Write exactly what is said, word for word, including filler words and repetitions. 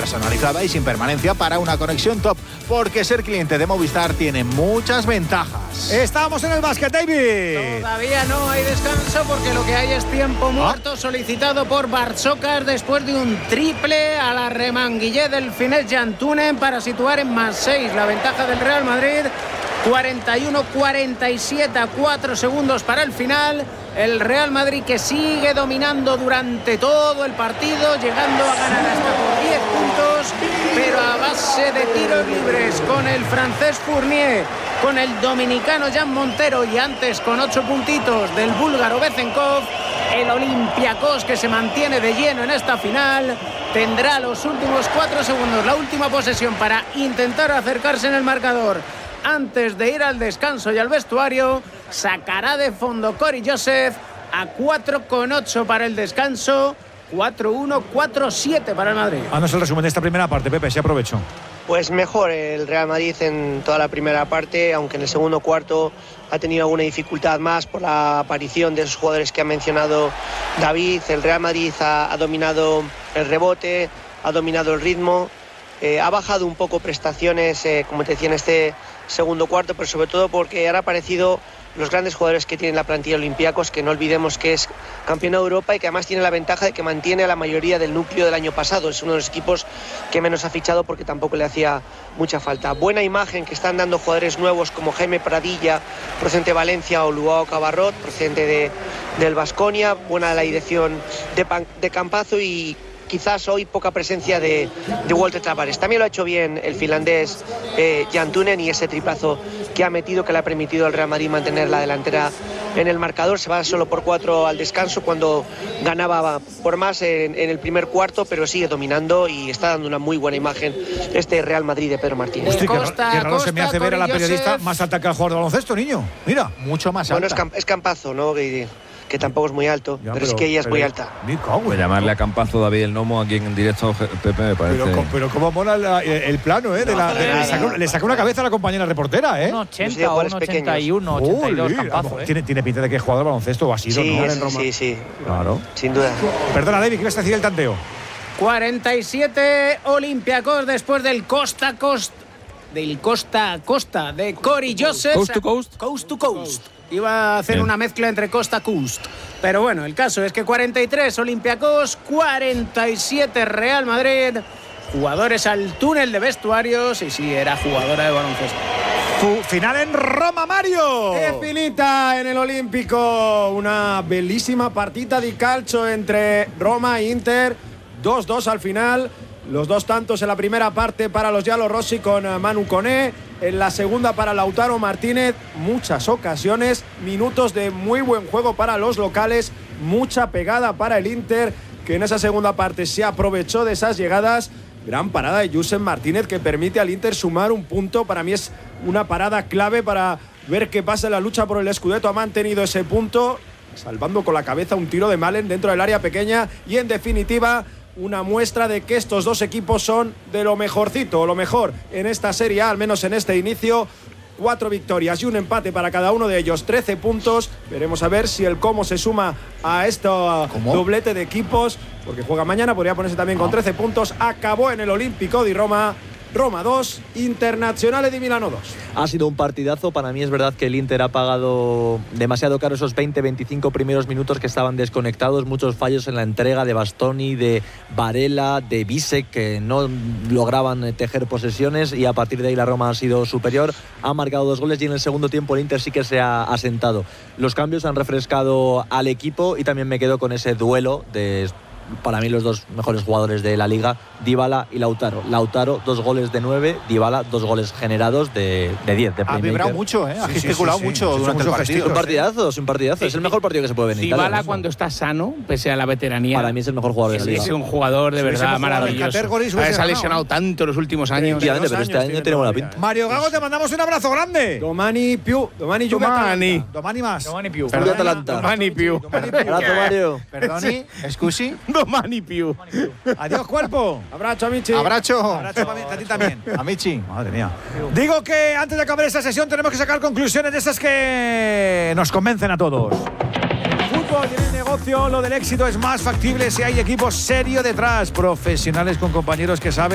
personalizada y sin permanencia para una conexión top, porque ser cliente de Movistar tiene muchas ventajas. Estamos en el básquet, David. Todavía no hay descanso porque lo que hay es tiempo muerto ¿Ah? solicitado por Barçocas después de un triple a la remanguillé del finés Jantunen para situar en más seis la ventaja del Real Madrid. cuarenta y uno cuarenta y siete a cuatro segundos para el final. El Real Madrid que sigue dominando durante todo el partido, llegando a ganar hasta por diez puntos, pero a base de tiros libres, con el francés Fournier, con el dominicano Jan Montero y antes con ocho puntitos del búlgaro Bezenkov. El Olympiacos, que se mantiene de lleno en esta final, tendrá los últimos cuatro segundos, la última posesión para intentar acercarse en el marcador antes de ir al descanso y al vestuario. Sacará de fondo Cory Joseph a cuatro con ocho para el descanso. cuatro uno, cuatro siete para el Madrid. Haznos el resumen de esta primera parte, Pepe, si aprovecho. Pues mejor el Real Madrid en toda la primera parte, aunque en el segundo cuarto ha tenido alguna dificultad más por la aparición de esos jugadores que ha mencionado David. El Real Madrid ha, ha dominado el rebote, ha dominado el ritmo, eh, ha bajado un poco prestaciones, eh, como te decía, en este segundo cuarto, pero sobre todo porque han aparecido los grandes jugadores que tiene la plantilla Olympiacos, que no olvidemos que es campeón de Europa y que además tiene la ventaja de que mantiene a la mayoría del núcleo del año pasado. Es uno de los equipos que menos ha fichado porque tampoco le hacía mucha falta. Buena imagen que están dando jugadores nuevos como Jaime Pradilla, procedente de Valencia, o Luao Cabarrot, procedente de, del Baskonia. Buena la dirección de, Pan, de Campazzo y quizás hoy poca presencia de, de Walter Tavares. También lo ha hecho bien el finlandés eh, Jantunen, y ese triplazo que ha metido, que le ha permitido al Real Madrid mantener la delantera en el marcador. Se va solo por cuatro al descanso cuando ganaba por más en, en el primer cuarto, pero sigue dominando y está dando una muy buena imagen este Real Madrid de Pedro Martínez. Hostia, Costa, qué, qué raro Costa, se me hace ver a la periodista Joseph. Más alta que al jugador de baloncesto, niño. Mira, mucho más alta. Bueno, es, Camp, es Campazzo, ¿no? Que, que tampoco es muy alto, ya, pero, pero es que ella es muy alta. Pues llamarle a Campazzo David el Gnomo aquí en directo, Pepe, me parece. Pero, pero cómo mola la, el plano, ¿eh? De la, de, le, sacó, le sacó una cabeza a la compañera reportera, ¿eh? Un ochenta o un ochenta y uno, ochenta y dos, Campazzo, ¿eh? Tiene, tiene pinta de que es jugador de baloncesto o ha sido, sí, ¿no? Sí, sí, sí. Claro. Sin duda. Perdona, David, ¿qué vas a decir el tanteo? cuarenta y siete Olympiacos después del Costa a Costa, del Costa a Costa de Cory Joseph. Coast to coast. Coast to coast. Iba a hacer Bien. una mezcla entre Costa Coast. Pero bueno, el caso es que cuarenta y tres Olympiacos, cuarenta y siete Real Madrid. Jugadores al túnel de vestuarios. Y sí, era jugadora de baloncesto. Final en Roma, Mario. È finita en el Olímpico una bellísima partita di calcio entre Roma e Inter. dos dos al final. Los dos tantos en la primera parte para los giallorossi con Manu Koné. En la segunda para Lautaro Martínez. Muchas ocasiones, minutos de muy buen juego para los locales. Mucha pegada para el Inter, que en esa segunda parte se aprovechó de esas llegadas. Gran parada de Josep Martínez que permite al Inter sumar un punto. Para mí es una parada clave para ver qué pasa en la lucha por el Scudetto. Ha mantenido ese punto, salvando con la cabeza un tiro de Malen dentro del área pequeña. Y en definitiva, una muestra de que estos dos equipos son de lo mejorcito, o lo mejor en esta Serie A, al menos en este inicio. Cuatro victorias y un empate para cada uno de ellos, trece puntos. Veremos a ver si el Como se suma a este doblete de equipos, porque juega mañana, podría ponerse también con trece puntos. Acabó en el Olímpico di Roma. Roma dos, Internazionale di Milano dos. Ha sido un partidazo. Para mí es verdad que el Inter ha pagado demasiado caro esos veinte veinticinco primeros minutos que estaban desconectados. Muchos fallos en la entrega de Bastoni, de Varela, de Bisek, que no lograban tejer posesiones, y a partir de ahí la Roma ha sido superior. Ha marcado dos goles y en el segundo tiempo el Inter sí que se ha asentado. Los cambios han refrescado al equipo y también me quedo con ese duelo de, para mí, los dos mejores jugadores de la liga, Dybala y Lautaro. Lautaro, dos goles de nueve, Dybala, dos goles generados de, de diez. De ha vibrado mucho, ¿eh? Ha sí, gesticulado sí, sí, mucho sí, durante el partido. Es un partidazo, es un partidazo. Sí, es el mejor partido que se puede venir. Dybala, cuando está sano, pese a la veteranía. Para mí es el mejor jugador de la liga. Es un jugador de sí, verdad maravilloso. Se ha lesionado tanto en los últimos años. Efectivamente, pero este año tiene buena pinta. Mario Gago, te mandamos un abrazo grande. Domani più. Domani Domani. Domani más. Domani più. Atalanta. Domani più. Abrazo, Mario. Perdoni, scusi. Domani più. Adiós, cuerpo. Abrazo, amici. Abrazo. Abrazo para ti también. Amici. Madre mía. Digo que antes de acabar esta sesión tenemos que sacar conclusiones de esas que nos convencen a todos. En el fútbol y en el negocio, lo del éxito es más factible si hay equipo serio detrás, profesionales con compañeros que saben